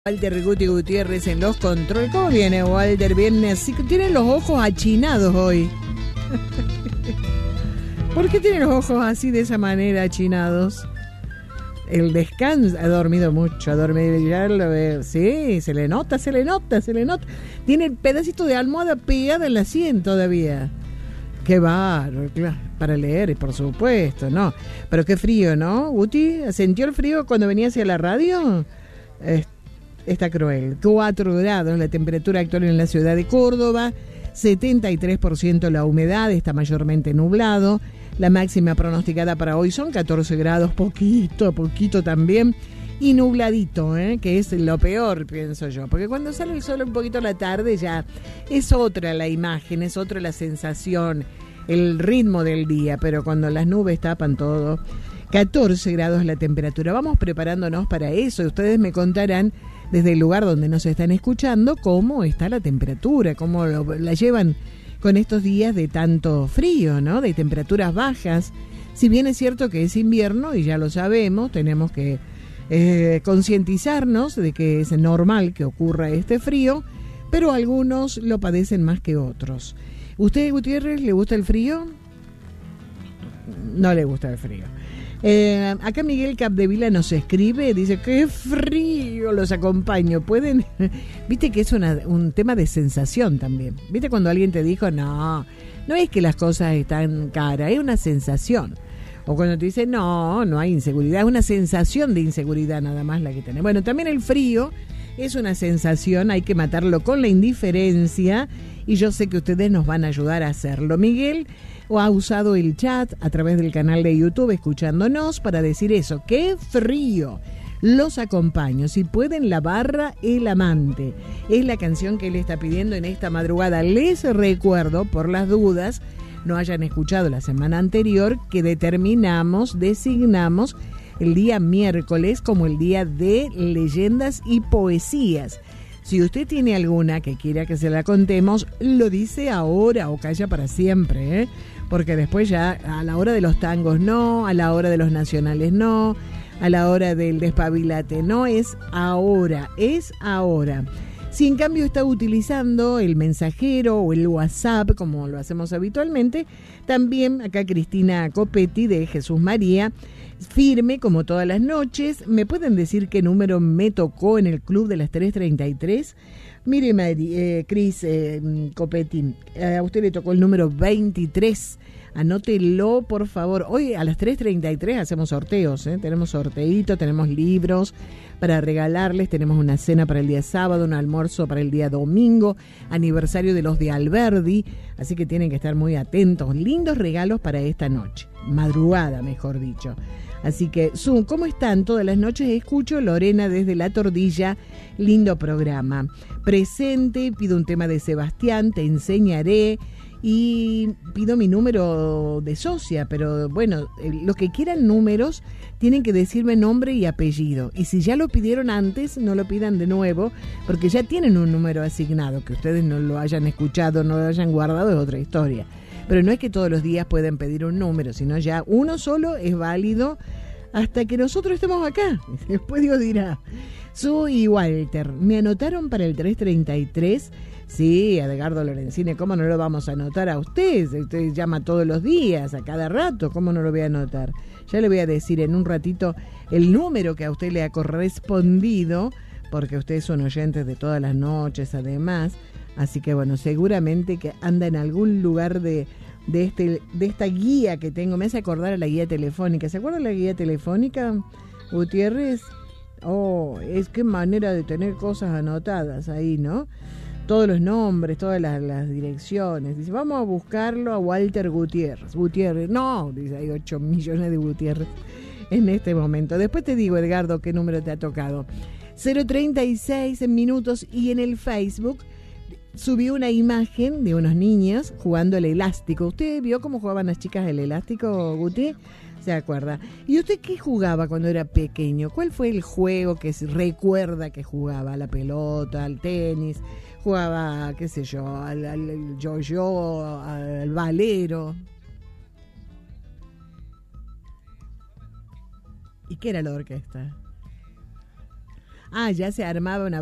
Walter Guti Gutiérrez en los controles. ¿Cómo viene Walter? Viene así, tiene los ojos achinados hoy. ¿Por qué tiene los ojos así de esa manera achinados? El descanso, ha dormido mucho, ha dormido, ya lo veo. Sí, se le nota. Tiene el pedacito de almohada pegada en la sien todavía. Qué bárbaro, claro, para leer, por supuesto, ¿no? Pero qué frío, ¿no, Guti? ¿Sintió el frío cuando venía hacia la radio? Está cruel. 4 grados la temperatura actual en la ciudad de Córdoba, 73% la humedad, está mayormente nublado. La máxima pronosticada para hoy son 14 grados, poquito también, y nubladito, que es lo peor, pienso yo, porque cuando sale el sol un poquito a la tarde ya es otra la imagen, es otra la sensación, el ritmo del día, pero cuando las nubes tapan todo, 14 grados la temperatura. Vamos preparándonos para eso. Ustedes me contarán desde el lugar donde nos están escuchando cómo está la temperatura, cómo la llevan con estos días de tanto frío, ¿no? De temperaturas bajas. Si bien es cierto que es invierno y ya lo sabemos, tenemos que concientizarnos de que es normal que ocurra este frío, pero algunos lo padecen más que otros. ¿Usted, Gutiérrez, le gusta el frío? No le gusta el frío. Acá Miguel Capdevila nos escribe, dice, qué frío, los acompaño, pueden, viste que es un tema de sensación también, viste cuando alguien te dijo, no es que las cosas están caras, es una sensación, o cuando te dice, no hay inseguridad, es una sensación de inseguridad nada más la que tenés. Bueno, también el frío es una sensación, hay que matarlo con la indiferencia, y yo sé que ustedes nos van a ayudar a hacerlo. Miguel ha usado el chat a través del canal de YouTube escuchándonos para decir eso, ¡qué frío! Los acompaño, si pueden, la barra El Amante. Es la canción que él está pidiendo en esta madrugada. Les recuerdo, por las dudas, no hayan escuchado la semana anterior, que designamos el día miércoles como el día de leyendas y poesías. Si usted tiene alguna que quiera que se la contemos, lo dice ahora o calla para siempre, porque después ya a la hora de los tangos no, a la hora de los nacionales no, a la hora del despabilate no, es ahora. Si en cambio está utilizando el mensajero o el WhatsApp, como lo hacemos habitualmente, también acá Cristina Copetti de Jesús María, firme como todas las noches. ¿Me pueden decir qué número me tocó en el club de las 3:33? Mire, Cris Copetti, a usted le tocó el número 23. Anótelo, por favor. Hoy a las 3:33 hacemos sorteos, tenemos sorteíto, tenemos libros para regalarles, tenemos una cena para el día sábado, un almuerzo para el día domingo, aniversario de los de Alberdi, así que tienen que estar muy atentos. Lindos regalos para esta noche, madrugada mejor dicho. Así que, ¿cómo están? Todas las noches escucho Lorena desde La Tordilla, lindo programa. Presente, pido un tema de Sebastián, te enseñaré, y pido mi número de socia, pero bueno, los que quieran números tienen que decirme nombre y apellido, y si ya lo pidieron antes, no lo pidan de nuevo, porque ya tienen un número asignado. Que ustedes no lo hayan escuchado, no lo hayan guardado, es otra historia, pero no es que todos los días pueden pedir un número, sino ya uno solo es válido hasta que nosotros estemos acá. Después Dios dirá. Su y Walter, ¿me anotaron para el 3:33? Sí, Edgardo Lorenzini, ¿cómo no lo vamos a anotar a usted? Usted llama todos los días, a cada rato, ¿cómo no lo voy a anotar? Ya le voy a decir en un ratito el número que a usted le ha correspondido, porque usted es un oyente de todas las noches además, así que bueno, seguramente que anda en algún lugar de esta guía que tengo. Me hace acordar a la guía telefónica. ¿Se acuerda de la guía telefónica, Gutiérrez? Oh, es qué manera de tener cosas anotadas ahí, ¿no? Todos los nombres, todas las direcciones. Dice, vamos a buscarlo a Walter Gutiérrez. No, dice, hay 8 millones de Gutiérrez en este momento. Después te digo, Edgardo, qué número te ha tocado. 0:36 minutos, y en el Facebook subí una imagen de unos niños jugando el elástico. ¿Usted vio cómo jugaban las chicas el elástico, Guti? ¿Se acuerda? ¿Y usted qué jugaba cuando era pequeño? ¿Cuál fue el juego que recuerda que jugaba? ¿La pelota, al tenis? ¿Jugaba, qué sé yo, al yo-yo, al valero? ¿Y qué era la orquesta? ya se armaba una